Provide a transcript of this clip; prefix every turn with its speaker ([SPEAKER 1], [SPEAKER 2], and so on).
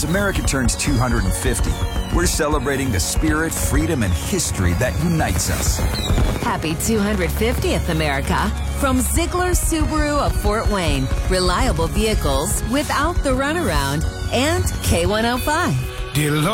[SPEAKER 1] As America turns 250, we're celebrating the spirit, freedom, and history that unites us.
[SPEAKER 2] Happy 250th, America. From Ziegler Subaru of Fort Wayne. Reliable vehicles without the runaround. And K105.
[SPEAKER 3] Dear Lord.